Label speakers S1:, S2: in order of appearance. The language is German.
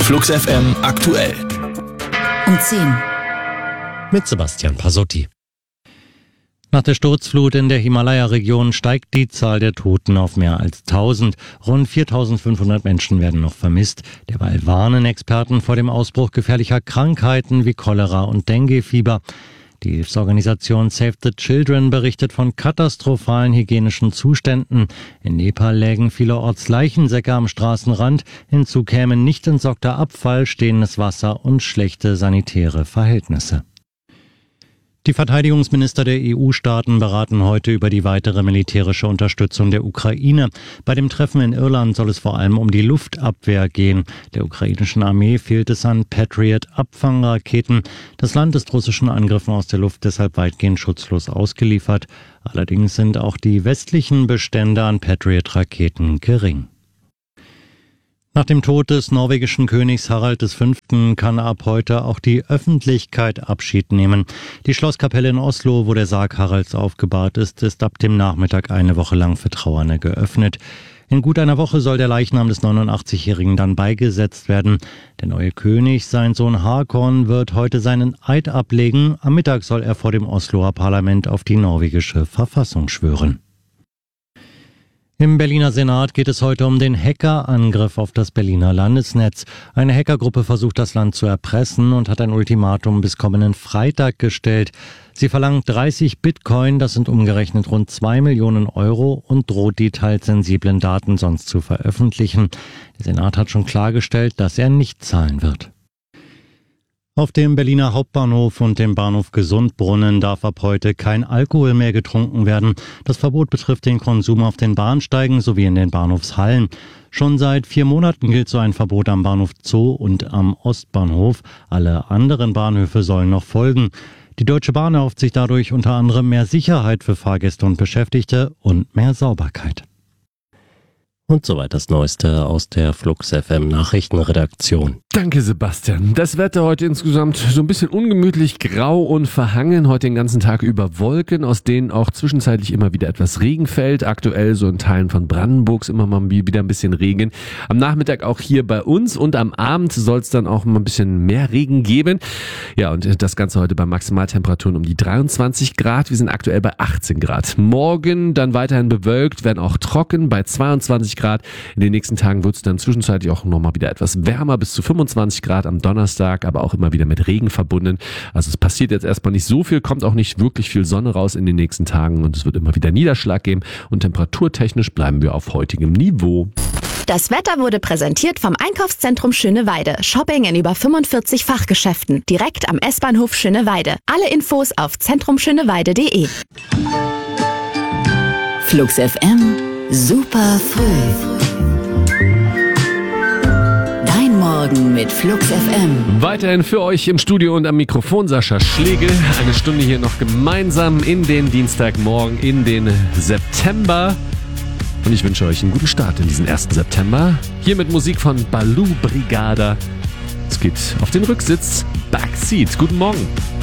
S1: Flux FM aktuell.
S2: Um 10.
S3: Mit Sebastian Pasotti. Nach der Sturzflut in der Himalaya-Region steigt die Zahl der Toten auf mehr als 1000. Rund 4500 Menschen werden noch vermisst. Derweil warnen Experten vor dem Ausbruch gefährlicher Krankheiten wie Cholera und Dengue-Fieber. Die Hilfsorganisation Save the Children berichtet von katastrophalen hygienischen Zuständen. In Nepal lägen vielerorts Leichensäcke am Straßenrand. Hinzu kämen nicht entsorgter Abfall, stehendes Wasser und schlechte sanitäre Verhältnisse. Die Verteidigungsminister der EU-Staaten beraten heute über die weitere militärische Unterstützung der Ukraine. Bei dem Treffen in Irland soll es vor allem um die Luftabwehr gehen. Der ukrainischen Armee fehlt es an Patriot-Abfangraketen. Das Land ist russischen Angriffen aus der Luft deshalb weitgehend schutzlos ausgeliefert. Allerdings sind auch die westlichen Bestände an Patriot-Raketen gering. Nach dem Tod des norwegischen Königs Harald V. kann ab heute auch die Öffentlichkeit Abschied nehmen. Die Schlosskapelle in Oslo, wo der Sarg Haralds aufgebahrt ist, ist ab dem Nachmittag eine Woche lang für Trauernde geöffnet. In gut einer Woche soll der Leichnam des 89-Jährigen dann beigesetzt werden. Der neue König, sein Sohn Håkon, wird heute seinen Eid ablegen. Am Mittag soll er vor dem Osloer Parlament auf die norwegische Verfassung schwören. Im Berliner Senat geht es heute um den Hackerangriff auf das Berliner Landesnetz. Eine Hackergruppe versucht, das Land zu erpressen und hat ein Ultimatum bis kommenden Freitag gestellt. Sie verlangt 30 Bitcoin, das sind umgerechnet rund 2 Millionen Euro, und droht die teils sensiblen Daten sonst zu veröffentlichen. Der Senat hat schon klargestellt, dass er nicht zahlen wird. Auf dem Berliner Hauptbahnhof und dem Bahnhof Gesundbrunnen darf ab heute kein Alkohol mehr getrunken werden. Das Verbot betrifft den Konsum auf den Bahnsteigen sowie in den Bahnhofshallen. Schon seit 4 Monaten gilt so ein Verbot am Bahnhof Zoo und am Ostbahnhof. Alle anderen Bahnhöfe sollen noch folgen. Die Deutsche Bahn erhofft sich dadurch unter anderem mehr Sicherheit für Fahrgäste und Beschäftigte und mehr Sauberkeit. Und soweit das Neueste aus der Flux FM Nachrichtenredaktion.
S4: Danke, Sebastian. Das Wetter heute insgesamt so ein bisschen ungemütlich, grau und verhangen. Heute den ganzen Tag über Wolken, aus denen auch zwischenzeitlich immer wieder etwas Regen fällt. Aktuell so in Teilen von Brandenburgs immer mal wieder ein bisschen Regen. Am Nachmittag auch hier bei uns und am Abend soll es dann auch mal ein bisschen mehr Regen geben. Ja, und das Ganze heute bei Maximaltemperaturen um die 23 Grad. Wir sind aktuell bei 18 Grad. Morgen dann weiterhin bewölkt, werden auch trocken bei 22 Grad. In den nächsten Tagen wird es dann zwischenzeitlich auch nochmal wieder etwas wärmer, bis zu 25 Grad am Donnerstag, aber auch immer wieder mit Regen verbunden. Also es passiert jetzt erstmal nicht so viel, kommt auch nicht wirklich viel Sonne raus in den nächsten Tagen und es wird immer wieder Niederschlag geben und temperaturtechnisch bleiben wir auf heutigem Niveau.
S2: Das Wetter wurde präsentiert vom Einkaufszentrum Schöneweide. Shopping in über 45 Fachgeschäften. Direkt am S-Bahnhof Schöneweide. Alle Infos auf zentrumschöneweide.de. Flux FM. Super früh. Dein Morgen mit Flux FM.
S4: Weiterhin für euch im Studio und am Mikrofon Sascha Schlegel. Eine Stunde hier noch gemeinsam in den Dienstagmorgen, in den September. Und ich wünsche euch einen guten Start in diesen 1. September. Hier mit Musik von Baloo Brigada. Es geht auf den Rücksitz. Backseat. Guten Morgen.